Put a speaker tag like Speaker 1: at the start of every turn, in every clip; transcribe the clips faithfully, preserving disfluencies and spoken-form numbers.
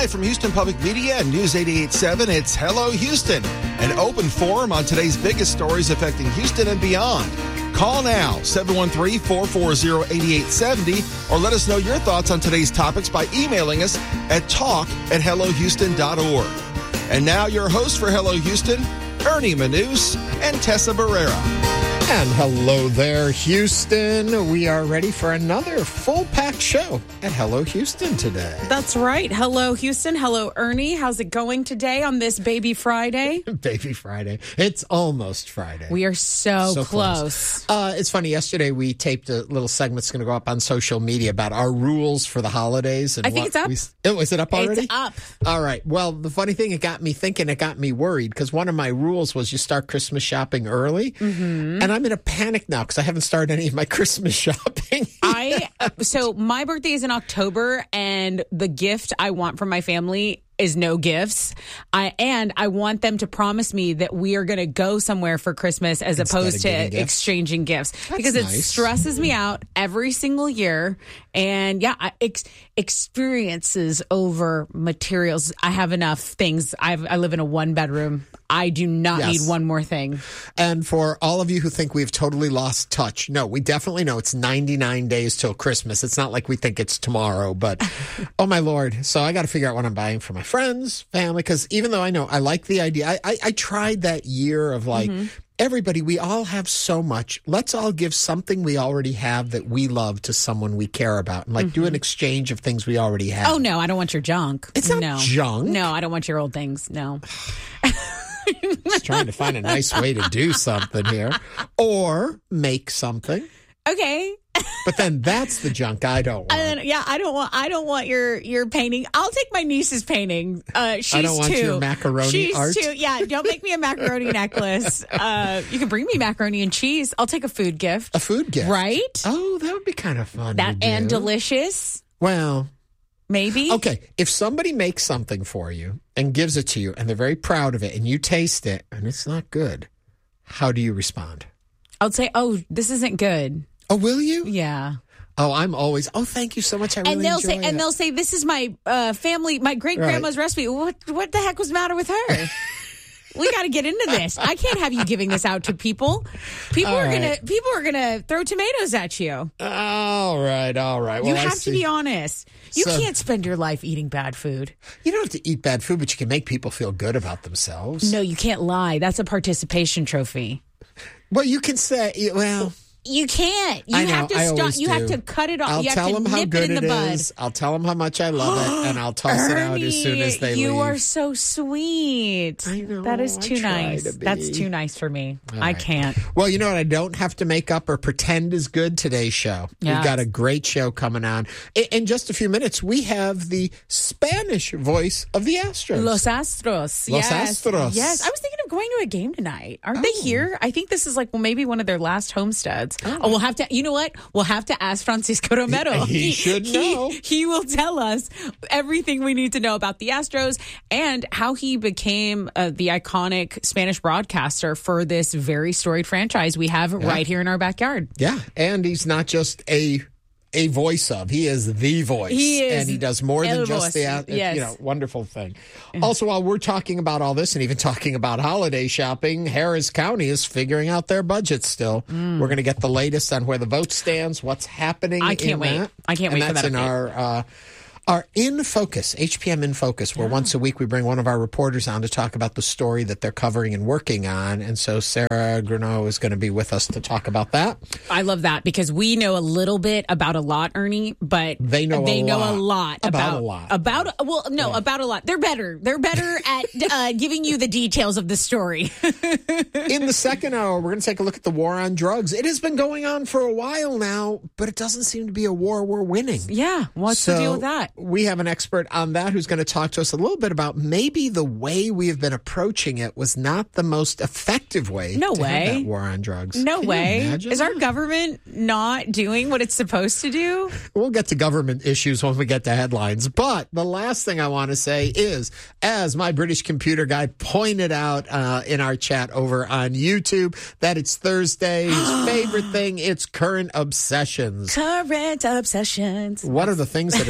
Speaker 1: Live from Houston Public Media and News eighty-eight point seven, it's Hello Houston, an open forum on today's biggest stories affecting Houston and beyond. Call now, seven one three, four four zero, eight eight seven zero, or let us know your thoughts on today's topics by emailing us at talk at hello houston dot org. And now your hosts for Hello Houston, Ernie Manous and Tessa Barrera.
Speaker 2: And hello there, Houston. We are ready for another full-packed show at Hello Houston today.
Speaker 3: That's right. Hello, Houston. Hello, Ernie. How's it going today on this Baby Friday?
Speaker 2: Baby Friday. It's almost Friday.
Speaker 3: We are so,
Speaker 2: so
Speaker 3: close.
Speaker 2: close. Uh, it's funny. Yesterday, we taped a little segment that's going to go up on social media about our rules for the holidays. And
Speaker 3: I think
Speaker 2: what
Speaker 3: it's up.
Speaker 2: We, oh, is it up already?
Speaker 3: It's up.
Speaker 2: All right. Well, the funny thing, it got me thinking, it got me worried, because one of my rules was you start Christmas shopping early. Mm-hmm. And I'm in a panic now because I haven't started any of my Christmas shopping.
Speaker 3: I so my birthday is in October, and the gift I want from my family is no gifts. I and I want them to promise me that we are going to go somewhere for Christmas as
Speaker 2: Instead
Speaker 3: opposed to
Speaker 2: gifts. exchanging
Speaker 3: gifts
Speaker 2: That's
Speaker 3: because it
Speaker 2: nice.
Speaker 3: stresses me out every single year. And yeah, I, ex- experiences over materials. I have enough things. I've, I live in a one bedroom. I do not
Speaker 2: Yes.
Speaker 3: need one more thing.
Speaker 2: And for all of you who think we've totally lost touch, no, we definitely know it's ninety-nine days till Christmas. It's not like we think it's tomorrow, but oh my Lord. So I got to figure out what I'm buying for my friends, family, because even though I know I like the idea, I, I, I tried that year of like, mm-hmm. everybody, we all have so much. Let's all give something we already have that we love to someone we care about, and like mm-hmm. do an exchange of things we already have.
Speaker 3: Oh no, I don't want your junk.
Speaker 2: It's not
Speaker 3: no.
Speaker 2: junk.
Speaker 3: No, I don't want your old things. No.
Speaker 2: Just trying to find a nice way to do something here, or make something.
Speaker 3: Okay.
Speaker 2: But then that's the junk I don't want.
Speaker 3: And yeah, I don't want. I don't want your your painting. I'll take my niece's painting. Uh, she's
Speaker 2: I don't want
Speaker 3: two.
Speaker 2: your macaroni
Speaker 3: she's
Speaker 2: art.
Speaker 3: Two. Yeah, don't make me a macaroni necklace. Uh, you can bring me macaroni and cheese. I'll take a food gift.
Speaker 2: A food gift,
Speaker 3: right?
Speaker 2: Oh, that would be kind of fun.
Speaker 3: That
Speaker 2: to
Speaker 3: and
Speaker 2: do.
Speaker 3: delicious.
Speaker 2: Well.
Speaker 3: Maybe.
Speaker 2: Okay, if somebody makes something for you and gives it to you and they're very proud of it and you taste it and it's not good, how do you respond?
Speaker 3: I'll say, oh, this isn't good.
Speaker 2: Oh, will you?
Speaker 3: Yeah.
Speaker 2: Oh, I'm always, oh, thank you so much. I really
Speaker 3: and they'll
Speaker 2: enjoy
Speaker 3: say,
Speaker 2: it.
Speaker 3: and they'll say, this is my uh, family, my great grandma's right. recipe. What, what the heck was the matter with her? We got to get into this. I can't have you giving this out to people. People all are right. gonna people are gonna throw tomatoes at you.
Speaker 2: All right, all right. Well,
Speaker 3: you
Speaker 2: I
Speaker 3: have
Speaker 2: see.
Speaker 3: to be honest. You
Speaker 2: so,
Speaker 3: can't spend your life eating bad food.
Speaker 2: You don't have to eat bad food, but you can make people feel good about themselves.
Speaker 3: No, you can't lie. That's a participation trophy.
Speaker 2: Well, you can say, well.
Speaker 3: You can't. You
Speaker 2: I know,
Speaker 3: have to
Speaker 2: I
Speaker 3: stop.
Speaker 2: always
Speaker 3: You
Speaker 2: do.
Speaker 3: have to cut it off.
Speaker 2: I'll
Speaker 3: you have
Speaker 2: tell
Speaker 3: to
Speaker 2: them how
Speaker 3: nip
Speaker 2: good
Speaker 3: it in
Speaker 2: it
Speaker 3: the bud.
Speaker 2: is. I'll tell them how much I love it, and I'll toss
Speaker 3: Ernie,
Speaker 2: it out as soon as they
Speaker 3: you
Speaker 2: leave.
Speaker 3: You are so sweet.
Speaker 2: I know.
Speaker 3: That is too
Speaker 2: I try
Speaker 3: nice.
Speaker 2: to be.
Speaker 3: That's too nice for me.
Speaker 2: All
Speaker 3: I
Speaker 2: right.
Speaker 3: can't.
Speaker 2: Well, you know what? I don't have to make up or pretend is good today's show.
Speaker 3: Yes.
Speaker 2: We've got a great show coming on. In, in just a few minutes, we have the Spanish voice of the Astros.
Speaker 3: Los Astros.
Speaker 2: Los
Speaker 3: yes.
Speaker 2: Astros.
Speaker 3: Yes. I was thinking of going to a game tonight. Aren't
Speaker 2: Oh.
Speaker 3: they here? I think this is like, well, maybe one of their last homesteads. Oh, oh we'll have to, you know what? We'll have to ask Francisco Romero.
Speaker 2: He, he should know.
Speaker 3: He, he will tell us everything we need to know about the Astros and how he became uh, the iconic Spanish broadcaster for this very storied franchise we have yeah. right here in our backyard.
Speaker 2: Yeah. And he's not just a a voice of. He is the voice.
Speaker 3: He is.
Speaker 2: And he does more than just
Speaker 3: voice.
Speaker 2: the, uh,
Speaker 3: yes.
Speaker 2: you know, wonderful thing. Also, while we're talking about all this and even talking about holiday shopping, Harris County is figuring out their budget still. Mm. We're going to get the latest on where the vote stands, what's happening
Speaker 3: I can't
Speaker 2: in
Speaker 3: wait.
Speaker 2: that.
Speaker 3: I can't
Speaker 2: and
Speaker 3: wait for
Speaker 2: that's
Speaker 3: that
Speaker 2: in
Speaker 3: update.
Speaker 2: our... Uh, Our In Focus, H P M In Focus, where
Speaker 3: yeah.
Speaker 2: once a week we bring one of our reporters on to talk about the story that they're covering and working on. And so Sarah Grunow is going to be with us to talk about that.
Speaker 3: I love that because we know a little bit about a lot, Ernie, but
Speaker 2: they know
Speaker 3: they
Speaker 2: a
Speaker 3: know
Speaker 2: lot
Speaker 3: a lot
Speaker 2: about,
Speaker 3: about
Speaker 2: a lot.
Speaker 3: About well, no, yeah. about a lot. They're better. They're better at uh, giving you the details of the story.
Speaker 2: In the second hour, we're going to take a look at the war on drugs. It has been going on for a while now, but it doesn't seem to be a war we're winning.
Speaker 3: Yeah, what's
Speaker 2: so
Speaker 3: the deal with that?
Speaker 2: We have an expert on that who's going to talk to us a little bit about maybe the way we have been approaching it was not the most effective way
Speaker 3: no
Speaker 2: to
Speaker 3: way.
Speaker 2: have that war on drugs.
Speaker 3: No
Speaker 2: Can
Speaker 3: way.
Speaker 2: Is
Speaker 3: our government not doing what it's supposed to do?
Speaker 2: We'll get to government issues when we get to headlines. But the last thing I want to say is, as my British computer guy pointed out uh, in our chat over on YouTube, that it's Thursday. His favorite thing, it's current obsessions.
Speaker 3: Current obsessions.
Speaker 2: What are the things that are keeping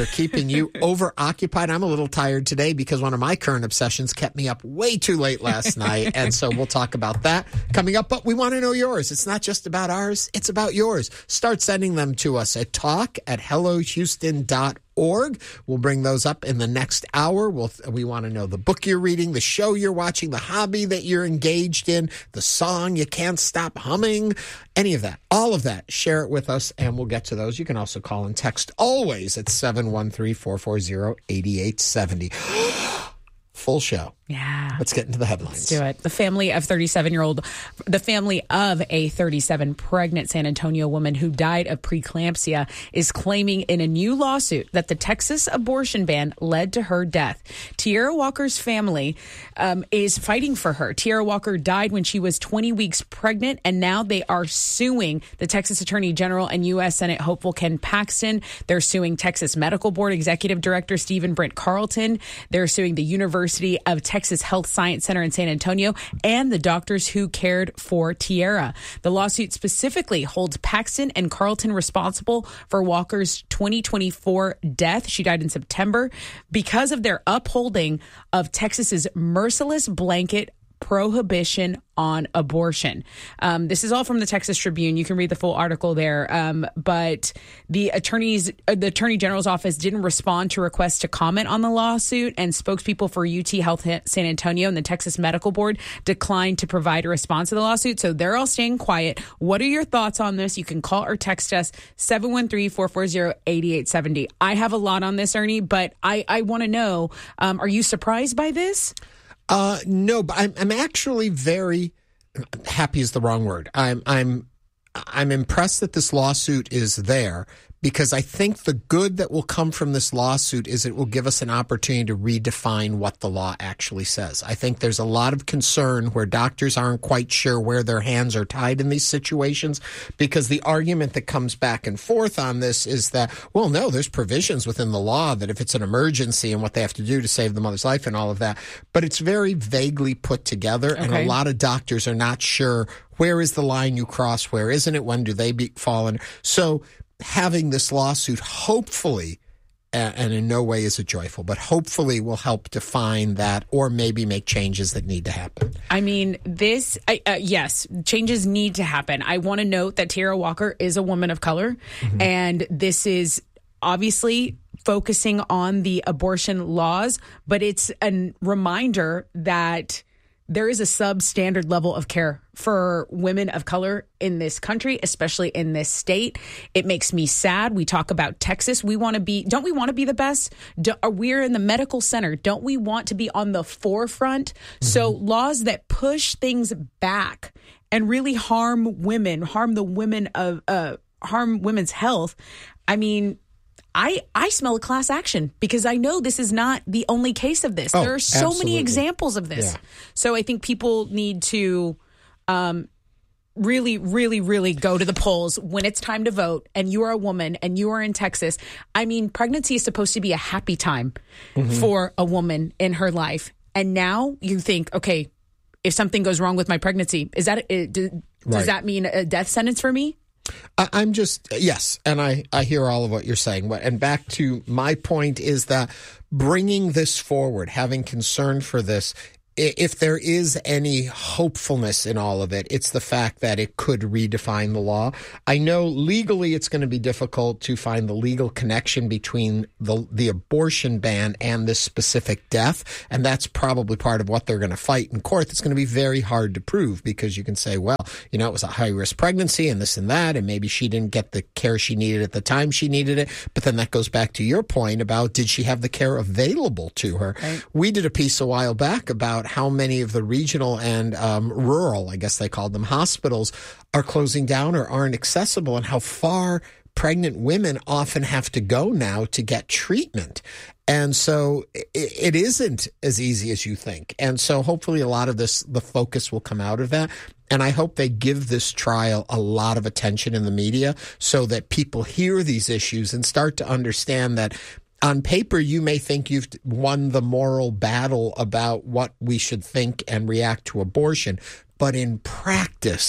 Speaker 2: you overoccupied? I'm a little tired today because one of my current obsessions kept me up way too late last night. And so we'll talk about that coming up. But we want to know yours. It's not just about ours. It's about yours. Start sending them to us at talk at hello houston dot org. We'll bring those up in the next hour. We'll, we want to know the book you're reading, the show you're watching, the hobby that you're engaged in, the song you can't stop humming, any of that, all of that. Share it with us, and we'll get to those. You can also call and text always at seven one three, four four zero, eight eight seven zero. Full show.
Speaker 3: Yeah.
Speaker 2: Let's get into the headlines.
Speaker 3: Let's do it. The family of thirty-seven-year-old, the family of a thirty-seven pregnant San Antonio woman who died of preeclampsia is claiming in a new lawsuit that the Texas abortion ban led to her death. Tierra Walker's family um, is fighting for her. Tierra Walker died when she was twenty weeks pregnant, and now they are suing the Texas Attorney General and U S Senate hopeful Ken Paxton. They're suing Texas Medical Board Executive Director Stephen Brent Carlton. They're suing the University of Texas Health Science Center in San Antonio and the doctors who cared for Tierra. The lawsuit specifically holds Paxton and Carlton responsible for Walker's twenty twenty-four death. She died in September because of their upholding of Texas's merciless blanket prohibition on abortion. Um, this is all from the Texas Tribune. You can read the full article there. Um, but the attorneys, uh, the Attorney General's office didn't respond to requests to comment on the lawsuit, and spokespeople for U T Health San Antonio and the Texas Medical Board declined to provide a response to the lawsuit. So they're all staying quiet. What are your thoughts on this? You can call or text us seven one three, four four zero, eight eight seven zero. I have a lot on this, Ernie, but I, I want to know, um, are you surprised by this?
Speaker 2: Uh, no, but I'm, I'm actually very happy is the wrong word. I'm, I'm, I'm impressed that this lawsuit is there, because I think the good that will come from this lawsuit is it will give us an opportunity to redefine what the law actually says. I think there's a lot of concern where doctors aren't quite sure where their hands are tied in these situations, because the argument that comes back and forth on this is that, well, no, there's provisions within the law that if it's an emergency and what they have to do to save the mother's life and all of that, but it's very vaguely put together. Okay. And a lot of doctors are not sure, where is the line you cross? Where isn't it? When do they be fallen? So having this lawsuit, hopefully, and in no way is it joyful, but hopefully will help define that, or maybe make changes that need to happen.
Speaker 3: I mean, this, I, uh, yes, changes need to happen. I want to note that Tierra Walker is a woman of color, mm-hmm. and this is obviously focusing on the abortion laws, but it's a reminder that there is a substandard level of care for women of color in this country, especially in this state. It makes me sad. We talk about Texas. We want to be, don't we want to be the best? Do, we're in the medical center. Don't we want to be on the forefront? Mm-hmm. So laws that push things back and really harm women, harm the women of, uh, harm women's health. I mean, I, I smell a class action, because I know this is not the only case of this.
Speaker 2: Oh,
Speaker 3: there are so
Speaker 2: absolutely.
Speaker 3: many examples of this.
Speaker 2: Yeah.
Speaker 3: So I think people need to um, really, really, really go to the polls when it's time to vote, and you are a woman and you are in Texas. I mean, pregnancy is supposed to be a happy time mm-hmm. for a woman in her life. And now you think, okay, if something goes wrong with my pregnancy, is that it, does
Speaker 2: right.
Speaker 3: that mean a death sentence for me?
Speaker 2: I'm just, yes, and I, I hear all of what you're saying. But and back to my point is that bringing this forward, having concern for this, if there is any hopefulness in all of it, it's the fact that it could redefine the law. I know legally it's going to be difficult to find the legal connection between the the abortion ban and this specific death, and that's probably part of what they're going to fight in court. It's going to be very hard to prove, because you can say, well, you know, it was a high-risk pregnancy and this and that, and maybe she didn't get the care she needed at the time she needed it, but then that goes back to your point about, did she have the care available to her? Right. We did a piece a while back about how many of the regional and um, rural, I guess they called them, hospitals are closing down or aren't accessible, and how far pregnant women often have to go now to get treatment. And so it, it isn't as easy as you think. And so hopefully a lot of this, the focus will come out of that. And I hope they give this trial a lot of attention in the media, so that people hear these issues and start to understand that on paper, you may think you've won the moral battle about what we should think and react to abortion, but in practice,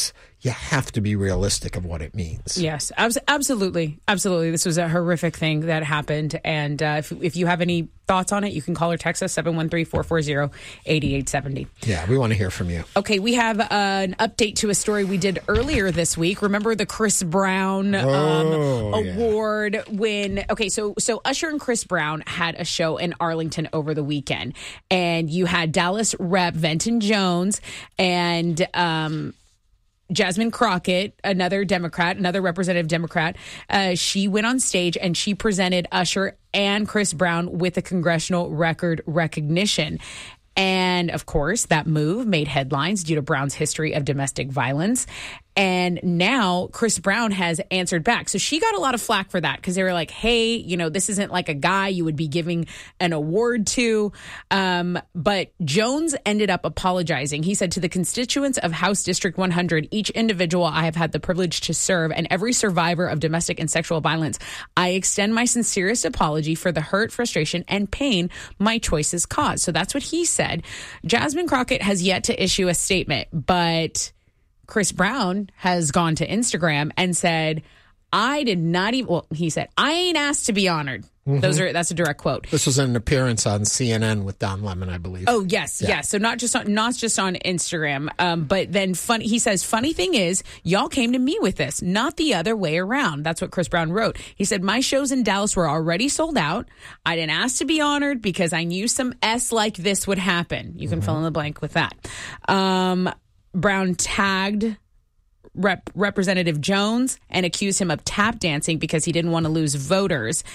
Speaker 2: you have to be realistic of what it means.
Speaker 3: Yes, abs- absolutely. Absolutely. This was a horrific thing that happened. And uh, if, if you have any thoughts on it, you can call or text us seven one three, four four zero, eight eight seven zero.
Speaker 2: Yeah, we want to hear from you.
Speaker 3: Okay, we have uh, an update to a story we did earlier this week. Remember the Chris Brown um,
Speaker 2: oh,
Speaker 3: award
Speaker 2: yeah.
Speaker 3: when, okay, so so Usher and Chris Brown had a show in Arlington over the weekend. And you had Dallas rep Venton Jones and um Jasmine Crockett, another Democrat, another representative Democrat. Uh, she went on stage and she presented Usher and Chris Brown with a congressional record recognition. And of course, that move made headlines due to Brown's history of domestic violence. And now Chris Brown has answered back. So she got a lot of flack for that because they were like, hey, you know, this isn't like a guy you would be giving an award to. Um, but Jones ended up apologizing. He said, to the constituents of House District one hundred, each individual I have had the privilege to serve, and every survivor of domestic and sexual violence, I extend my sincerest apology for the hurt, frustration, and pain my choices caused. So that's what he said. Jasmine Crockett has yet to issue a statement, but Chris Brown has gone to Instagram and said, I did not even, well, he said, I ain't asked to be honored. Mm-hmm. Those are, that's a direct quote.
Speaker 2: This was an appearance on C N N with Don Lemon, I believe.
Speaker 3: Oh, yes, yeah. yes. So not just on, not just on Instagram, um, but then funny, he says, funny thing is, y'all came to me with this, not the other way around. That's what Chris Brown wrote. He said, my shows in Dallas were already sold out. I didn't ask to be honored because I knew some S like this would happen. You can mm-hmm. fill in the blank with that. Um, Brown tagged Rep- Representative Jones and accused him of tap dancing because he didn't want to lose voters.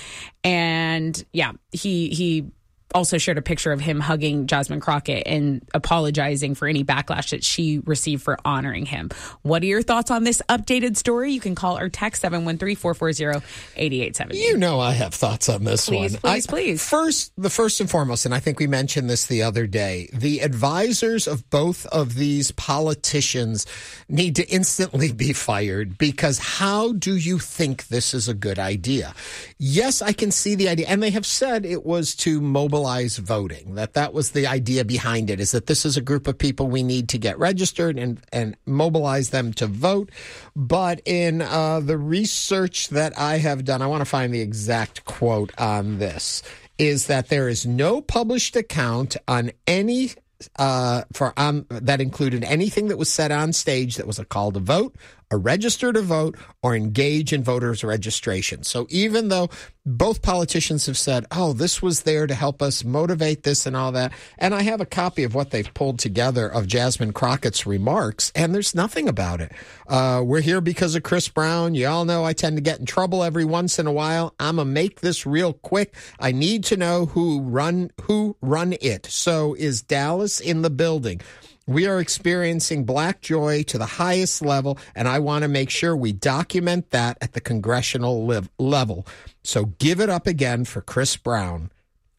Speaker 3: And yeah, he he also shared a picture of him hugging Jasmine Crockett and apologizing for any backlash that she received for honoring him. What are your thoughts on this updated story? You can call or text seven one three, four four zero, eight eight seven zero.
Speaker 2: You know I have thoughts on this
Speaker 3: please,
Speaker 2: one.
Speaker 3: Please,
Speaker 2: I,
Speaker 3: please.
Speaker 2: First, the first and foremost, and I think we mentioned this the other day, the advisors of both of these politicians need to instantly be fired, because how do you think this is a good idea? Yes, I can see the idea, and they have said it was to mobilize voting, that that was the idea behind it, is that this is a group of people we need to get registered and, and mobilize them to vote. But in uh, the research that I have done, I want to find the exact quote on this, is that there is no published account on any uh, for um, that included anything that was said on stage that was a call to vote, a register to vote, or engage in voters registration. So even though both politicians have said, oh, this was there to help us motivate this and all that, and I have a copy of what they've pulled together of Jasmine Crockett's remarks, and there's nothing about it. Uh, we're here because of Chris Brown. You all know I tend to get in trouble every once in a while. I'm going to make this real quick. I need to know who run who run it. So is Dallas in the building? We are experiencing black joy to the highest level, and I want to make sure we document that at the congressional live, level. So give it up again for Chris Brown.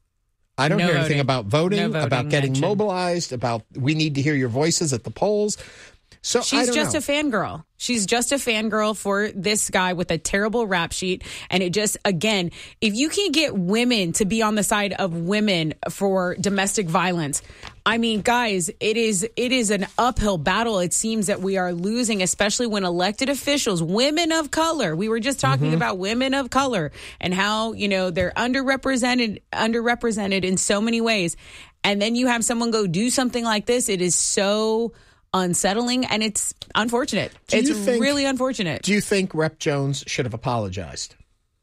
Speaker 2: I don't
Speaker 3: no
Speaker 2: hear
Speaker 3: voting.
Speaker 2: anything about voting,
Speaker 3: no voting
Speaker 2: about getting
Speaker 3: mentioned.
Speaker 2: mobilized, about we need to hear your voices at the polls. So
Speaker 3: She's
Speaker 2: I don't
Speaker 3: just
Speaker 2: know.
Speaker 3: a fangirl. She's just a fangirl for this guy with a terrible rap sheet. And it just, again, if you can get women to be on the side of women for domestic violence, I mean, guys, it is it is an uphill battle. It seems that we are losing, especially when elected officials, women of color. We were just talking mm-hmm. about women of color and how, you know, they're underrepresented, underrepresented in so many ways. And then you have someone go do something like this. It is so unsettling, and it's unfortunate.
Speaker 2: Do
Speaker 3: it's
Speaker 2: think,
Speaker 3: really unfortunate.
Speaker 2: Do you think Rep Jones should have apologized?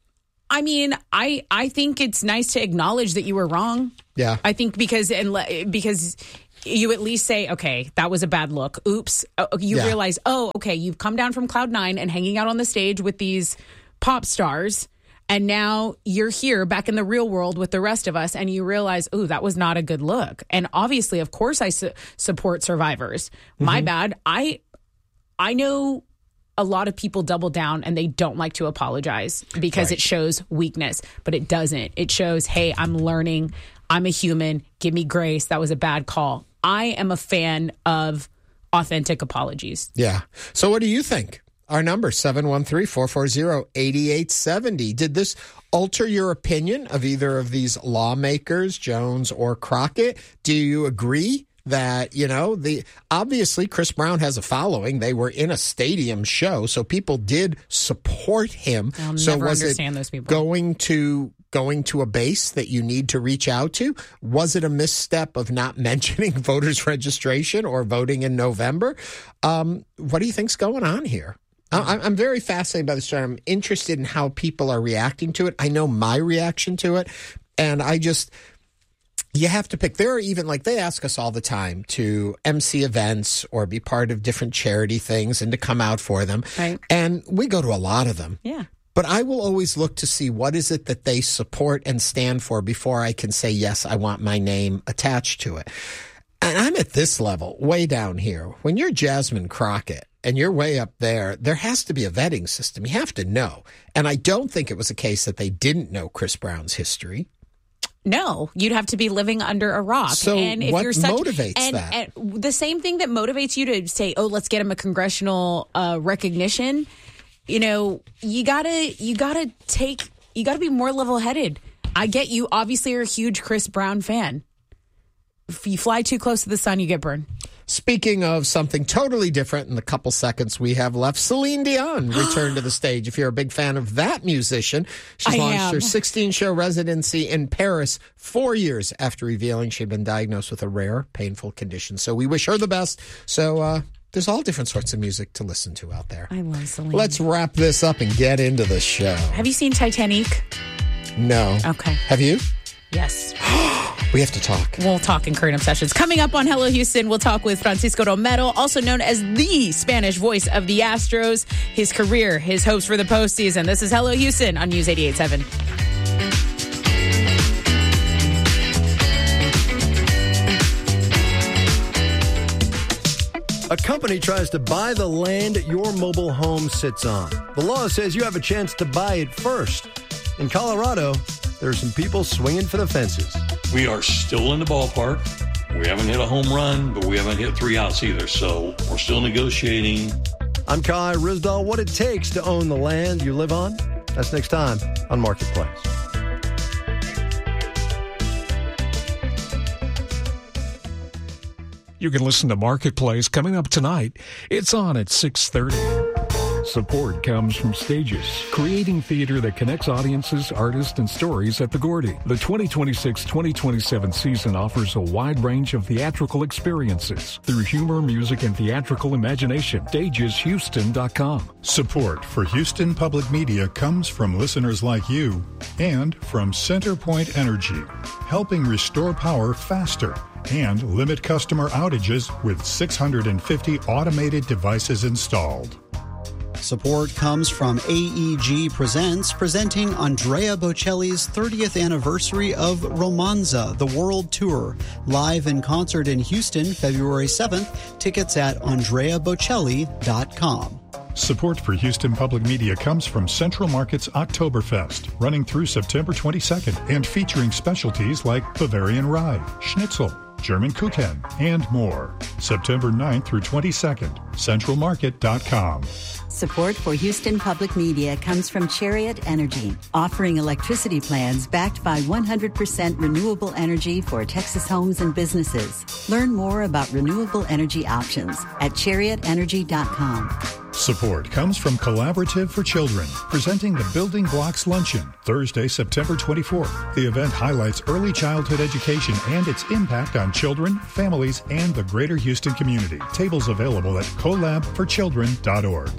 Speaker 3: I mean, I I think it's nice to acknowledge that you were wrong.
Speaker 2: Yeah.
Speaker 3: I think because and because you at least say, okay, that was a bad look. Oops. You
Speaker 2: yeah.
Speaker 3: realize, oh, okay, you've come down from Cloud Nine and hanging out on the stage with these pop stars. And now you're here back in the real world with the rest of us, and you realize, ooh, that was not a good look. And obviously, of course, I su- support survivors. Mm-hmm. My bad. I I know a lot of people double down and they don't like to apologize because
Speaker 2: right.
Speaker 3: it shows weakness, but it doesn't. It shows, hey, I'm learning. I'm a human. Give me grace. That was a bad call. I am a fan of authentic apologies.
Speaker 2: Yeah. So what do you think? Our number, seven one three, four four zero, eight eight seven zero. Did this alter your opinion of either of these lawmakers, Jones or Crockett? Do you agree that, you know, the obviously Chris Brown has a following. They were in a stadium show, so people did support him.
Speaker 3: I'll
Speaker 2: so
Speaker 3: never
Speaker 2: was
Speaker 3: understand
Speaker 2: it
Speaker 3: those people.
Speaker 2: going to going to a base that you need to reach out to? Was it a misstep of not mentioning voters registration or voting in November? Um, what do you think's going on here? I- I'm very fascinated by the story. I'm interested in how people are reacting to it. I know my reaction to it, and I just... You have to pick. There are even, like, they ask us all the time to M C events or be part of different charity things and to come out for them.
Speaker 3: Right.
Speaker 2: And we go to a lot of them.
Speaker 3: Yeah.
Speaker 2: But I will always look to see what is it that they support and stand for before I can say, yes, I want my name attached to it. And I'm at this level, way down here. When you're Jasmine Crockett and you're way up there, there has to be a vetting system. You have to know. And I don't think it was a case that they didn't know Chris Brown's history.
Speaker 3: No, you'd have to be living under a rock.
Speaker 2: So
Speaker 3: and if
Speaker 2: what
Speaker 3: you're such,
Speaker 2: motivates
Speaker 3: and,
Speaker 2: that?
Speaker 3: And the same thing that motivates you to say, "Oh, let's get him a congressional uh, recognition." You know, you gotta, you gotta take, you gotta be more level-headed. I get you. Obviously, you're a huge Chris Brown fan. If you fly too close to the sun, you get burned.
Speaker 2: Speaking of something totally different, in the couple seconds we have left, Celine Dion returned to the stage. If you're a big fan of that musician, she's
Speaker 3: I
Speaker 2: launched
Speaker 3: am.
Speaker 2: her sixteen-show residency in Paris four years after revealing she'd been diagnosed with a rare, painful condition. So we wish her the best. So uh, there's all different sorts of music to listen to out there.
Speaker 3: I love Celine.
Speaker 2: Let's wrap this up and get into the show.
Speaker 3: Have you seen Titanic?
Speaker 2: No.
Speaker 3: Okay.
Speaker 2: Have you?
Speaker 3: Yes.
Speaker 2: We have to talk.
Speaker 3: We'll talk in current obsessions. Coming up on Hello Houston, we'll talk with Francisco Romero, also known as the Spanish voice of the Astros, his career, his hopes for the postseason. This is Hello Houston on News eighty-eight point seven.
Speaker 4: A company tries to buy the land your mobile home sits on. The law says you have a chance to buy it first. In Colorado, there are some people swinging for the fences.
Speaker 5: We are still in the ballpark. We haven't hit a home run, but we haven't hit three outs either. So we're still negotiating.
Speaker 4: I'm Kai Risdall. What it takes to own the land you live on? That's next time on Marketplace.
Speaker 6: You can listen to Marketplace coming up tonight. It's on at six thirty. Support comes from Stages, creating theater that connects audiences, artists, and stories at the Gordy. The twenty twenty-six twenty twenty-seven season offers a wide range of theatrical experiences through humor, music, and theatrical imagination. stages houston dot com.
Speaker 7: Support for Houston Public Media comes from listeners like you and from CenterPoint Energy, helping restore power faster and limit customer outages with six hundred fifty automated devices installed.
Speaker 8: Support comes from A E G Presents, presenting Andrea Bocelli's thirtieth anniversary of Romanza, the World Tour. Live in concert in Houston, February seventh. Tickets at andrea bocelli dot com.
Speaker 7: Support for Houston Public Media comes from Central Market's Oktoberfest, running through September twenty-second and featuring specialties like Bavarian Rye, Schnitzel, German Kuchen, and more. September ninth through twenty-second. central market dot com.
Speaker 9: Support for Houston Public Media comes from Chariot Energy, offering electricity plans backed by one hundred percent renewable energy for Texas homes and businesses. Learn more about renewable energy options at chariot energy dot com.
Speaker 7: Support comes from Collaborative for Children, presenting the Building Blocks Luncheon, Thursday, September twenty-fourth. The event highlights early childhood education and its impact on children, families, and the greater Houston community. Tables available at collab for children dot org.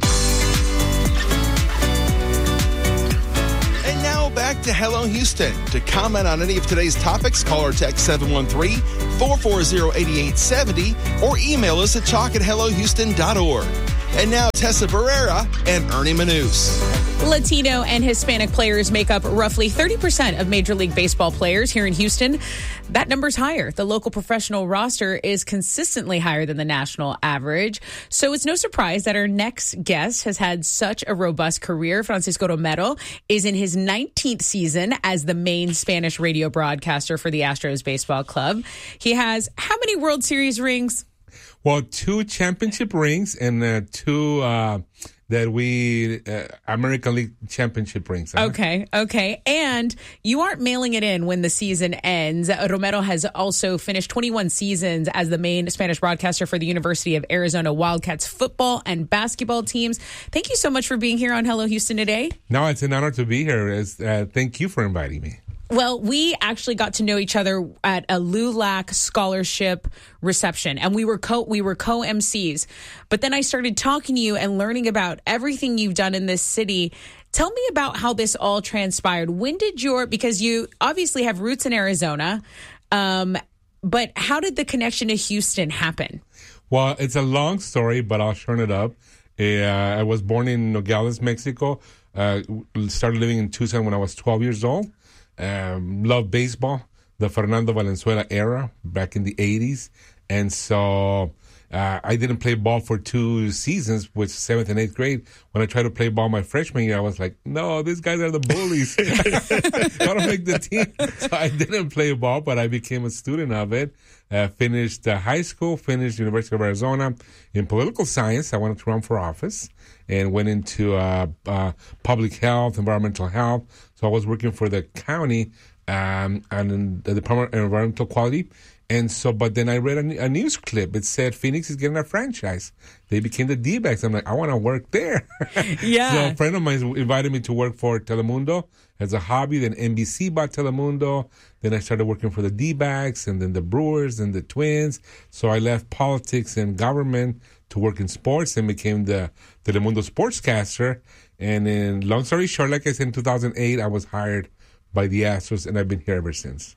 Speaker 1: And now back to Hello Houston. To comment on any of today's topics, call or text seven one three, four four zero, eight eight seven zero or email us at chalk at hello houston dot org. And now Tessa Barrera and Ernie Manous.
Speaker 3: Latino and Hispanic players make up roughly thirty percent of Major League Baseball players here in Houston. That number's higher. The local professional roster is consistently higher than the national average. So it's no surprise that our next guest has had such a robust career. Francisco Romero is in his nineteenth season as the main Spanish radio broadcaster for the Astros Baseball Club. He has how many World Series rings?
Speaker 10: Well, two championship rings and uh, two uh, that we uh, American League championship rings. Huh?
Speaker 3: Okay, okay. And you aren't mailing it in when the season ends. Romero has also finished twenty-one seasons as the main Spanish broadcaster for the University of Arizona Wildcats football and basketball teams. Thank you so much for being here on Hello Houston today.
Speaker 10: No, it's an honor to be here. It's, uh, thank you for inviting me.
Speaker 3: Well, we actually got to know each other at a L U L A C scholarship reception, and we were co we were co-M Cs. But then I started talking to you and learning about everything you've done in this city. Tell me about how this all transpired. When did your, because you obviously have roots in Arizona, um, but how did the connection to Houston happen?
Speaker 10: Well, it's a long story, but I'll shorten it up. Uh, I was born in Nogales, Mexico. Uh, started living in Tucson when I was twelve years old. Um, loved baseball, the Fernando Valenzuela era back in the eighties. And so uh, I didn't play ball for two seasons, which seventh and eighth grade. When I tried to play ball my freshman year, I was like, no, these guys are the bullies. I don't make the team. So I didn't play ball, but I became a student of it. Uh, finished uh, high school, finished University of Arizona in political science. I wanted to run for office and went into uh, uh, public health, environmental health. So I was working for the county um, and in the Department of Environmental Quality. And so, but then I read a, a news clip. It said Phoenix is getting a franchise. They became the D-backs. I'm like, I want to work there.
Speaker 3: Yeah.
Speaker 10: So a friend of mine invited me to work for Telemundo as a hobby. Then N B C bought Telemundo. Then I started working for the D-backs and then the Brewers and the Twins. So I left politics and government to work in sports and became the Telemundo sportscaster. And in long story short, like I said, in two thousand eight, I was hired by the Astros, and I've been here ever since.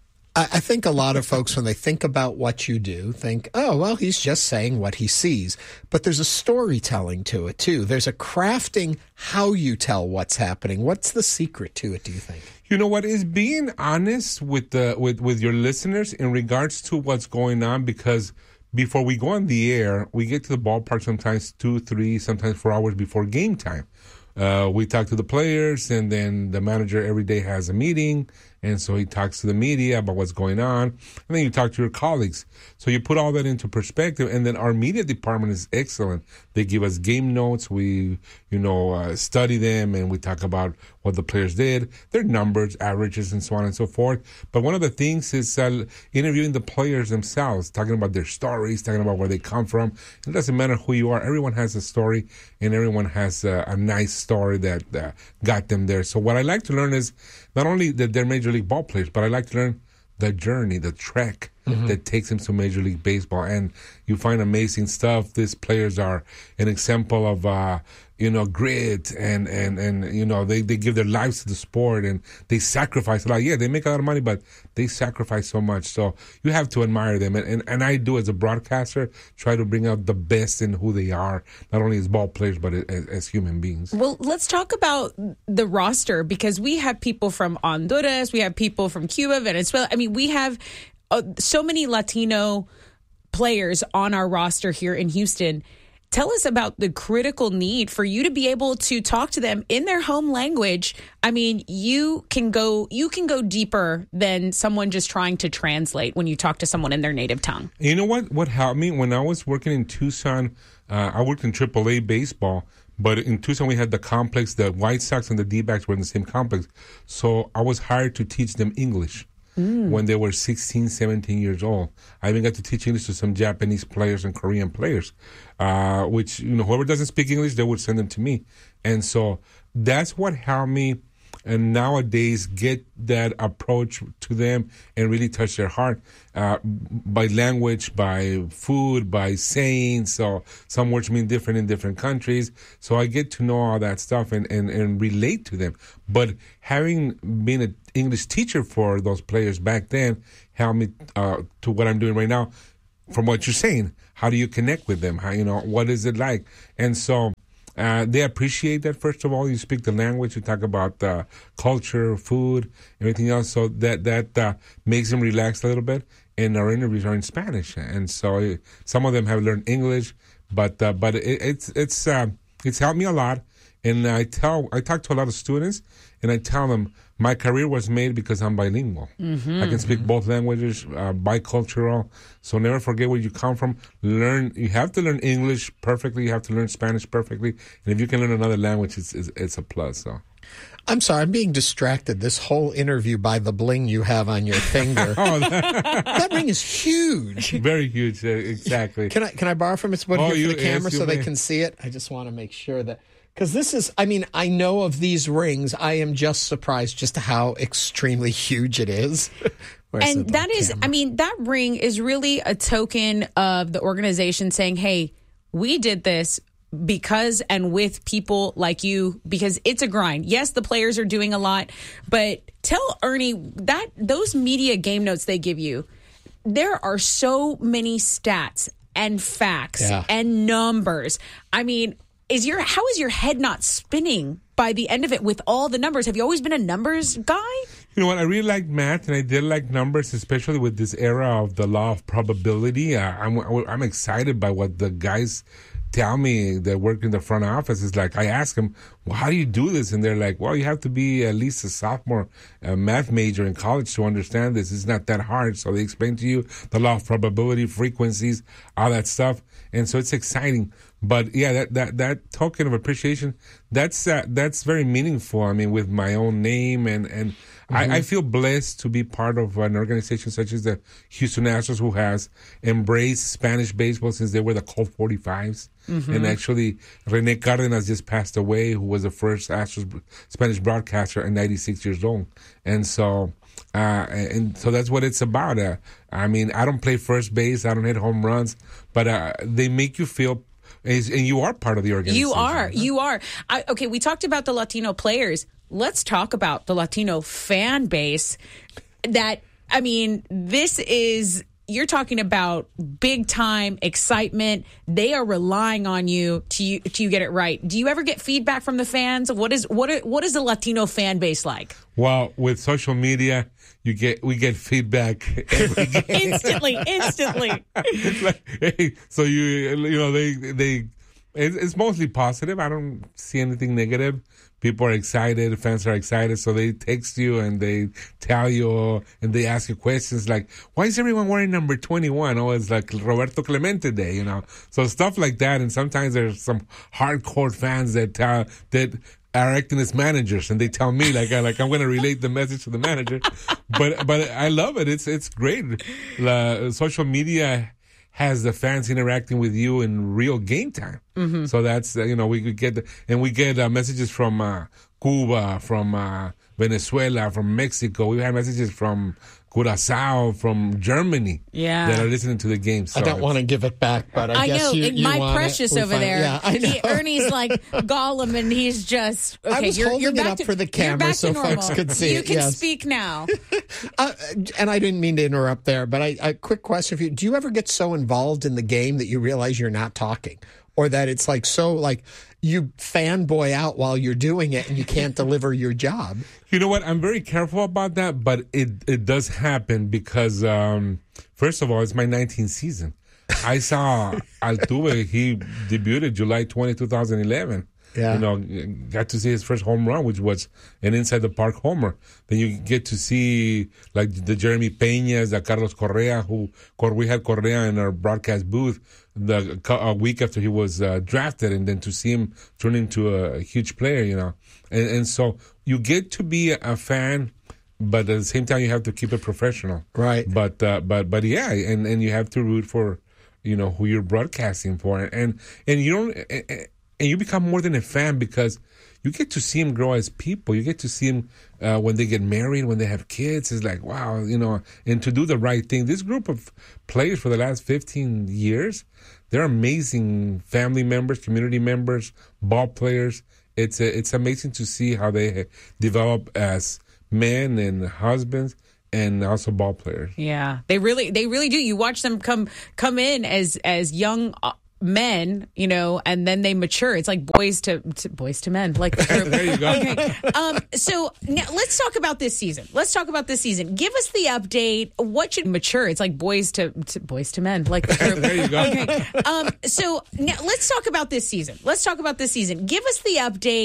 Speaker 2: I think a lot of folks, when they think about what you do, think, oh, well, he's just saying what he sees. But there's a storytelling to it, too. There's a crafting how you tell what's happening. What's the secret to it, do you think?
Speaker 10: You know what, is being honest with the with, with your listeners in regards to what's going on, because before we go on the air, we get to the ballpark sometimes two, three, sometimes four hours before game time. Uh, we talk to the players, and then the manager every day has a meeting, and so he talks to the media about what's going on, and then you talk to your colleagues. So you put all that into perspective, and then our media department is excellent. They give us game notes. We, you know, uh, study them, and we talk about what the players did, their numbers, averages, and so on and so forth. But one of the things is uh, interviewing the players themselves, talking about their stories, talking about where they come from. It doesn't matter who you are. Everyone has a story, and everyone has a, a nice story that uh, got them there. So what I like to learn is not only that they're Major League ball players, but I like to learn the journey, the trek mm-hmm. that takes them to Major League Baseball. And you find amazing stuff. These players are an example of, uh, you know, grit and, and, and you know, they, they give their lives to the sport and they sacrifice a lot. Yeah, they make a lot of money, but they sacrifice so much. So you have to admire them. And, and, and I do, as a broadcaster, try to bring out the best in who they are, not only as ball players, but as, as human beings.
Speaker 3: Well, let's talk about the roster, because we have people from Honduras, we have people from Cuba, Venezuela. I mean, we have uh, so many Latino players on our roster here in Houston. Tell us about the critical need for you to be able to talk to them in their home language. I mean, you can go you can go deeper than someone just trying to translate when you talk to someone in their native tongue.
Speaker 10: You know what? What helped me when I was working in Tucson, uh, I worked in triple A baseball, but in Tucson we had the complex. The White Sox and the D-backs were in the same complex. So I was hired to teach them English. Mm. When they were sixteen, seventeen years old. I even got to teach English to some Japanese players and Korean players, uh, which, you know, whoever doesn't speak English, they would send them to me. And so that's what helped me, and nowadays, get that approach to them and really touch their heart uh, by language, by food, by saying. So some words mean different in different countries. So I get to know all that stuff and, and, and relate to them. But having been an English teacher for those players back then helped me uh, to what I'm doing right now. From what you're saying, how do you connect with them? How, you know, what is it like? And so Uh, they appreciate that. First of all, you speak the language, you talk about uh, culture, food, everything else. So that that uh, makes them relax a little bit. And our interviews are in Spanish, and so uh, some of them have learned English, but uh, but it, it's it's uh, it's helped me a lot. And I tell, I talk to a lot of students, and I tell them my career was made because I'm bilingual.
Speaker 3: Mm-hmm.
Speaker 10: I can speak both languages, uh, bicultural. So never forget where you come from. Learn. You have to learn English perfectly. You have to learn Spanish perfectly. And if you can learn another language, it's it's, it's a plus. So.
Speaker 2: I'm sorry, I'm being distracted. This whole interview by the bling you have on your finger.
Speaker 10: oh, that,
Speaker 2: that ring is huge.
Speaker 10: Very huge, uh, exactly.
Speaker 2: Can I can I borrow from it? Put it
Speaker 10: oh,
Speaker 2: here for
Speaker 10: you,
Speaker 2: the camera
Speaker 10: yes,
Speaker 2: so
Speaker 10: may.
Speaker 2: they can see it? I just want to make sure that, because this is, I mean, I know of these rings. I am just surprised just how extremely huge it is. Where's
Speaker 3: and
Speaker 2: the
Speaker 3: that is,
Speaker 2: camera?
Speaker 3: I mean, that ring is really a token of the organization saying, hey, we did this because and with people like you, because it's a grind. Yes, the players are doing a lot, but tell Ernie that those media game notes they give you, there are so many stats and facts
Speaker 2: yeah.
Speaker 3: and numbers. I mean, is your how is your head not spinning by the end of it with all the numbers? Have you always been a numbers guy?
Speaker 10: You know what? I really like math, and I did like numbers, especially with this era of the law of probability. Uh, I'm I'm excited by what the guys tell me that work in the front office. Is like, I ask them, well, how do you do this? And they're like, well, you have to be at least a sophomore a math major in college to understand this. It's not that hard. So they explain to you the law of probability, frequencies, all that stuff. And so it's exciting. But yeah, that, that, that token of appreciation, that's uh, that's very meaningful. I mean, with my own name, and, and mm-hmm. I, I feel blessed to be part of an organization such as the Houston Astros, who has embraced Spanish baseball since they were the Colt forty-fives. Mm-hmm. And actually, Rene Cardenas just passed away, who was the first Astros Spanish broadcaster at ninety-six years old. And so, uh, and so that's what it's about. Uh, I mean, I don't play first base, I don't hit home runs, but uh, they make you feel. And you are part of the organization.
Speaker 3: You are. You are. I, okay, we talked about the Latino players. Let's talk about the Latino fan base. That, I mean, this is, you're talking about big time excitement. They are relying on you to, to get it right. Do you ever get feedback from the fans? What is what are, what is the Latino fan base like?
Speaker 10: Well, with social media, you get we get feedback every day.
Speaker 3: instantly, instantly.
Speaker 10: Like, hey, so you you know they they it's mostly positive. I don't see anything negative. People are excited, fans are excited, so they text you and they tell you and they ask you questions like, "Why is everyone wearing number twenty-one?" Oh, it's like Roberto Clemente Day, you know. So stuff like that. And sometimes there's some hardcore fans that uh, that. are acting as managers, and they tell me like I like I'm going to relate the message to the manager, but but I love it. It's it's great. Uh, social media has the fans interacting with you in real game time. Mm-hmm. So that's uh, you know we could get and we get uh, messages from uh, Cuba, from uh, Venezuela, from Mexico. We had messages from Curacao, from Germany,
Speaker 3: yeah,
Speaker 10: that are listening to the game. So
Speaker 2: I don't want to give it back, but I,
Speaker 3: I
Speaker 2: guess
Speaker 3: know
Speaker 2: you, you
Speaker 3: my
Speaker 2: want
Speaker 3: precious
Speaker 2: it.
Speaker 3: over
Speaker 2: Find,
Speaker 3: there.
Speaker 2: Yeah, I know.
Speaker 3: He, Ernie's like Gollum, and he's just. Okay,
Speaker 2: I was
Speaker 3: you're,
Speaker 2: holding
Speaker 3: you're back
Speaker 2: it up
Speaker 3: to,
Speaker 2: for the
Speaker 3: you're
Speaker 2: camera
Speaker 3: back
Speaker 2: so
Speaker 3: to normal.
Speaker 2: folks could see
Speaker 3: you
Speaker 2: it.
Speaker 3: can
Speaker 2: Yes.
Speaker 3: speak now.
Speaker 2: uh, and I didn't mean to interrupt there, but I, I quick question for you: do you ever get so involved in the game that you realize you're not talking, or that it's like so like you fanboy out while you're doing it and you can't deliver your job?
Speaker 10: You know what? I'm very careful about that, but it, it does happen because, um, first of all, it's my nineteenth season. I saw Altuve. He debuted July twentieth, twenty eleven.
Speaker 2: Yeah.
Speaker 10: You know, got to see his first home run, which was an inside the park homer. Then you get to see like the Jeremy Peñas, the Carlos Correa, who we had Correa in our broadcast booth the a week after he was uh, drafted, and then to see him turn into a, a huge player, you know, and, and so you get to be a fan, but at the same time you have to keep it professional,
Speaker 2: right?
Speaker 10: But uh, but but yeah, and, and you have to root for, you know, who you're broadcasting for, and and you don't. And, And you become more than a fan because you get to see them grow as people. You get to see them uh, when they get married, when they have kids. It's like, wow, you know, and to do the right thing. This group of players for the last fifteen years, they're amazing family members, community members, ball players. It's a, it's amazing to see how they develop as men and husbands and also ball players.
Speaker 3: Yeah, they really, they really do. You watch them come come in as as young Uh, men, you know, and then they mature. It's like boys to, to boys to men. Like
Speaker 10: there you go.
Speaker 3: Okay. Um, so now let's talk about this season. Let's talk about this season. Give us the update. What should mature? It's like boys to, to boys to men. Like
Speaker 10: there you go.
Speaker 3: Okay. Um, so now let's talk about this season. Let's talk about this season. Give us the update.